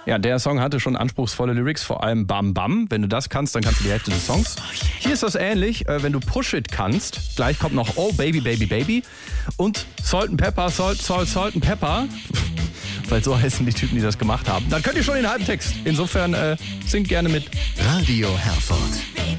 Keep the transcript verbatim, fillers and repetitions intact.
Ja, der Song hatte schon anspruchsvolle Lyrics, vor allem Bam Bam. Wenn du das kannst, dann kannst du die Hälfte des Songs. Hier ist das ähnlich, wenn du Push It kannst. Gleich kommt noch Oh Baby Baby Baby und Salt and Pepper, Salt, Salt, Salt and Pepper. Weil so heißen die Typen, die das gemacht haben. Dann könnt ihr schon den halben Text. Insofern äh, singt gerne mit. Radio Herford.